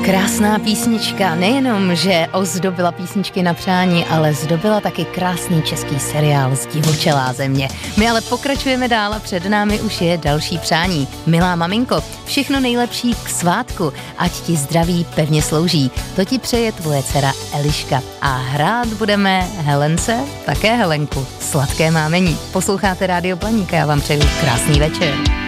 Krásná písnička, nejenom, že ozdobila písničky na přání, ale zdobila taky krásný český seriál Zdivočelá země. My ale pokračujeme dál a před námi už je další přání. Milá maminko, všechno nejlepší k svátku, ať ti zdraví pevně slouží. To ti přeje tvoje dcera Eliška. A hrát budeme Helence, také Helenku, sladké mámení. Posloucháte Rádio Planík a já vám přeju krásný večer.